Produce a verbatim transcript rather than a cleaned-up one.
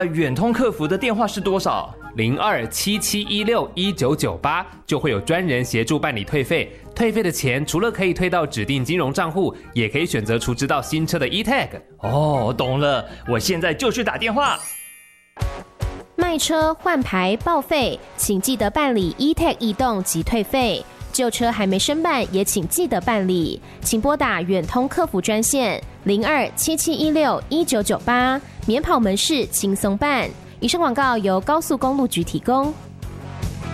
远通客服的电话是多少？ 零二七七一六一九九八，就会有专人协助办理退费。退费的钱除了可以退到指定金融账户，也可以选择储值到新车的 e-tag。 哦，懂了，我现在就去打电话。 卖车、换牌、报废，请记得办理 e-tag 移动及退费。旧车还没申办，也请记得办理，请拨打远通客服专线零二七七一六一九九八，免跑门市轻松办。以上广告由高速公路局提供。